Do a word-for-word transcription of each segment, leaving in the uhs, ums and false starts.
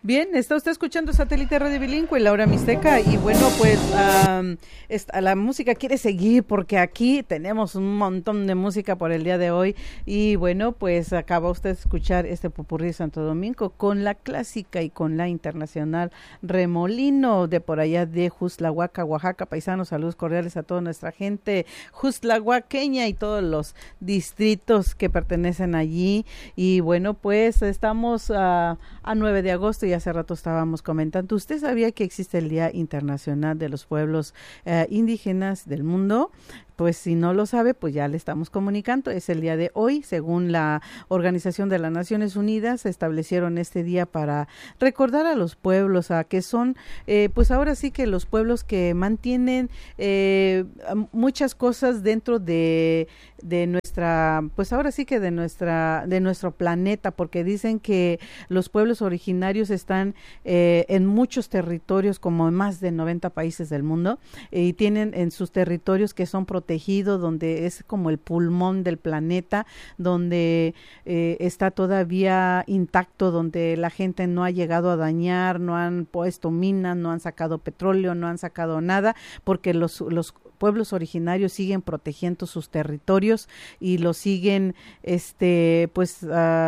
Bien, está usted escuchando Satélite Radio Bilingüe, Laura Mixteca, y bueno, pues um, esta, la música quiere seguir porque aquí tenemos un montón de música por el día de hoy, y bueno, pues acaba usted de escuchar este popurrí de Santo Domingo con la clásica y con la internacional Remolino de por allá de Juzlahuaca, Oaxaca. Paisanos, saludos cordiales a toda nuestra gente juzlahuaqueña y todos los distritos que pertenecen allí, y bueno, pues estamos uh, a nueve de agosto y hace rato estábamos comentando. ¿Usted sabía que existe el Día Internacional de los Pueblos eh, Indígenas del Mundo? Pues si no lo sabe, pues ya le estamos comunicando. Es el día de hoy, según la Organización de las Naciones Unidas, se establecieron este día para recordar a los pueblos, a que son, eh, pues ahora sí que los pueblos que mantienen eh, muchas cosas dentro de, de nuestra, pues ahora sí que de nuestra, de nuestro planeta, porque dicen que los pueblos originarios están eh, en muchos territorios, como en más de noventa países del mundo, eh, y tienen en sus territorios que son protegidos tejido, donde es como el pulmón del planeta, donde eh, está todavía intacto, donde la gente no ha llegado a dañar, no han puesto minas, no han sacado petróleo, no han sacado nada, porque los, los pueblos originarios siguen protegiendo sus territorios y los siguen, este, pues,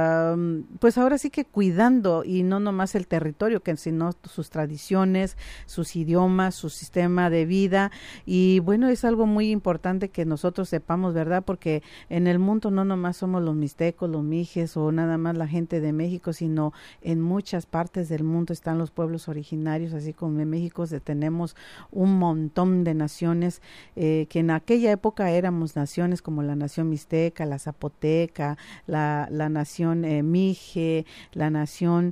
uh, pues ahora sí que cuidando, y no nomás el territorio, que sino sus tradiciones, sus idiomas, su sistema de vida. Y bueno, es algo muy importante que nosotros sepamos, ¿verdad? Porque en el mundo no nomás somos los mixtecos, los mijes o nada más la gente de México, sino en muchas partes del mundo están los pueblos originarios, así como en México tenemos un montón de naciones eh, que en aquella época éramos naciones como la nación mixteca, la zapoteca, la, la nación eh, mije, la nación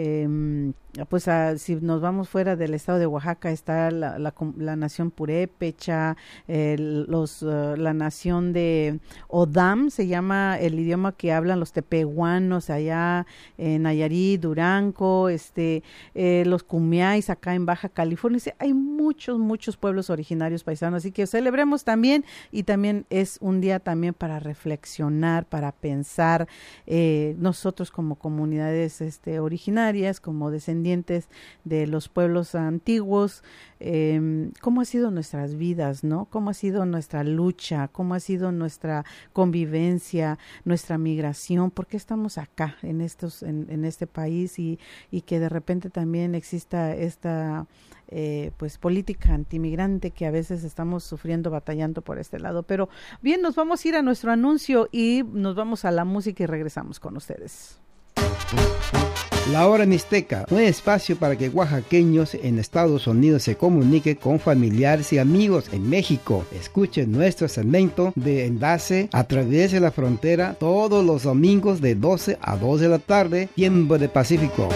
eh, pues a, si nos vamos fuera del estado de Oaxaca está la, la, la nación purépecha, eh, los, uh, la nación de Odam, se llama el idioma que hablan los tepehuanos allá en Nayarit, Durango, este, eh, los cumiáis acá en Baja California. Hay muchos, muchos pueblos originarios paisanos, así que celebremos también, y también es un día también para reflexionar, para pensar, eh, nosotros como comunidades este, originarias, como descendientes de los pueblos antiguos, eh, cómo ha sido nuestras vidas, ¿no? Cómo ha sido nuestra lucha, cómo ha sido nuestra convivencia, nuestra migración, por qué estamos acá en estos, en, en este país, y, y que de repente también exista esta eh, pues política antimigrante que a veces estamos sufriendo, batallando por este lado. Pero bien, nos vamos a ir a nuestro anuncio y nos vamos a la música y regresamos con ustedes. La Hora Mixteca, un espacio para que oaxaqueños en Estados Unidos se comuniquen con familiares y amigos en México. Escuchen nuestro segmento de enlace a través de la frontera todos los domingos de doce a dos de la tarde, tiempo de Pacífico.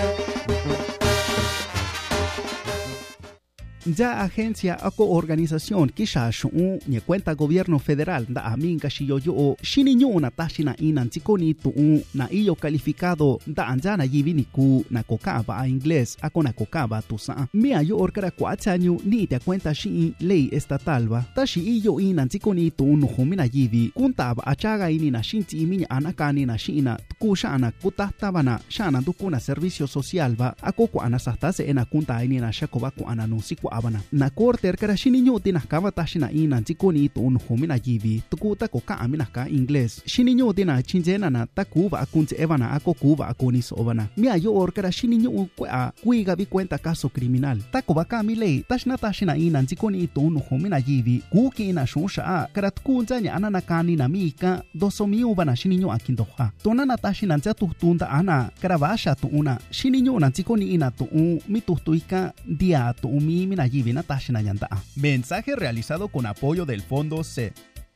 Ya agencia ako organización kisha shu ni cuenta gobierno federal da aminga shiyo yo shiniño na tashina inan tikoni tu na iyo calificado da anjana yibini ku na kokaba a inglés ako na kokaba tu sa mi ayo orkara kwatsanyu ni te cuenta shi ley estatal ba tashi iyo inan tikoni tu no humina yibi kuntaba achaga ini na shinti iminya anakani na shina kushana kutahtabana shana dukuna servicio social ba ako ko anasastase ena kunta ini na shakoba ko ananusi ko abana na korter kara shiniño tinas kava tashina ina tikoni tu un humina yivi tukuta ko ka amina ka inglés shiniño tina chinjena na takuva akunche evana ako kuva akoni sobana mi ayo or kara shiniño kwa kuiga vi cuenta caso criminal takuva ka mi lei tashna tashina ina tikoni tu un humina yivi kuki ina shusha kara tkunja nya anana kani na mika dosomi ubana shiniño akindoha tonana tashina ja tutunda ana kara vasha tu una shiniño na tikoni ina tu mi tutuika dia tu mi mina Mensaje realizado con apoyo del Fondo C.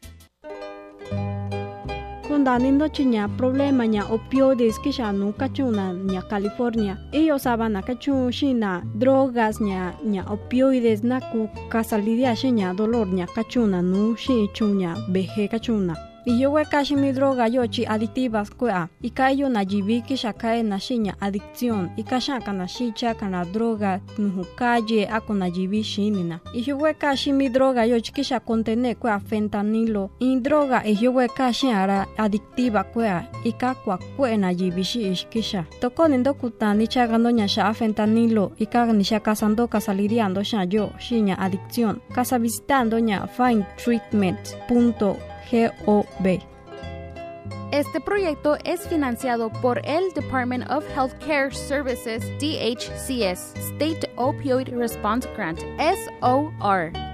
Kundanindo chiña problema ña opioides que ya no cachuna ña California. Ellos saban a cachu shina drogas ña ña opioides na ku casalidia shiña dolor ña cachuna nu shi chuña beje cachuna. y yo we kashi mi droga yo chi adictivas kwa y kayo na jibi kisha kae na shinya adicción y kasha kana shicha kana droga nuhu kaje ako na jibi shinina y yo we kashi mi droga yo chi kisha contene kwa fentanilo y droga y yo we kashi ara adictiva kwa y ka kwa kwa na jibi shi ishkisha toko nindo kutani chagando nya sha fentanilo y ka ni sha kasando kasaliriando sha yo shinya adicción casa visitando nya find treatment punto gov. Este proyecto es financiado por el Department of Healthcare Services, D H C S, State Opioid Response Grant, S O R.